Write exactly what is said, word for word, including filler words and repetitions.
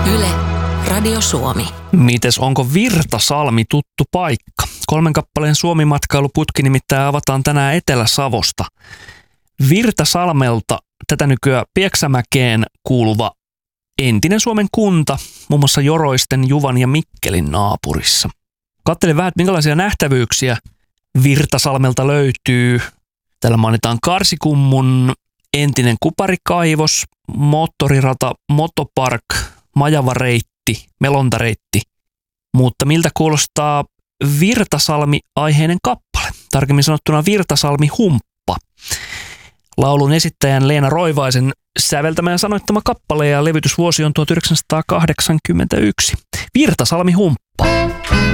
Yle, Radio Suomi. Mites, onko Virtasalmi tuttu paikka? Kolmen kappaleen Suomi-matkailuputki nimittäin avataan tänään Etelä-Savosta. Virtasalmelta tätä nykyään Pieksämäkeen kuuluva entinen Suomen kunta, muun muassa Joroisten, Juvan ja Mikkelin naapurissa. Katselin vähän, että minkälaisia nähtävyyksiä Virtasalmelta löytyy. Täällä mainitaan Karsikummun entinen kuparikaivos, moottorirata, motopark, majavareitti, melontareitti. Mutta miltä kuulostaa Virtasalmi-aiheinen kappale? Tarkemmin sanottuna Virtasalmi-humppa. Laulun esittäjän Leena Roivaisen säveltämä ja sanoittama kappale ja levytysvuosi on tuhatyhdeksänsataakahdeksankymmentäyksi. Virtasalmi-humppa.